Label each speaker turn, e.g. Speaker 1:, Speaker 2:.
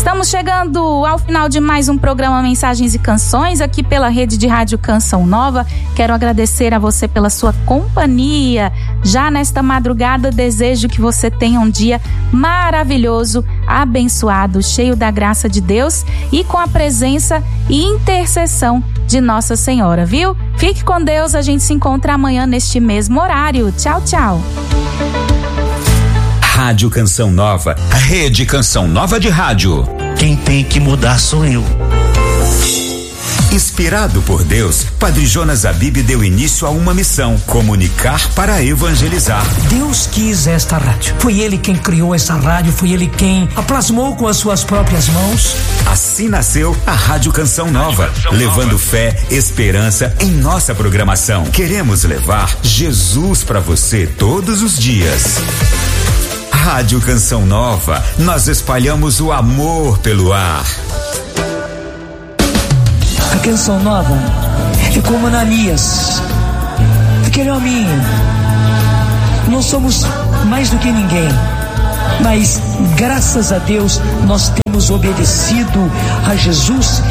Speaker 1: Estamos chegando ao final de mais um programa Mensagens e Canções aqui pela rede de rádio Canção Nova. Quero agradecer a você pela sua companhia. Já nesta madrugada, desejo que você tenha um dia maravilhoso, abençoado, cheio da graça de Deus e com a presença e intercessão de Nossa Senhora, viu? Fique com Deus, a gente se encontra amanhã neste mesmo horário. Tchau, tchau.
Speaker 2: Rádio Canção Nova, a rede Canção Nova de rádio.
Speaker 3: Quem tem que mudar sou eu.
Speaker 2: Inspirado por Deus, Padre Jonas Abib deu início a uma missão: comunicar para evangelizar.
Speaker 4: Deus quis esta rádio. Foi Ele quem criou essa rádio, foi Ele quem a plasmou com as suas próprias mãos.
Speaker 2: Assim nasceu a Rádio Canção Nova, levando fé, esperança em nossa programação. Queremos levar Jesus para você todos os dias. Rádio Canção Nova, nós espalhamos o amor pelo ar.
Speaker 4: A Canção Nova é como Ananias, aquele hominho. Não somos mais do que ninguém, mas graças a Deus nós temos obedecido a Jesus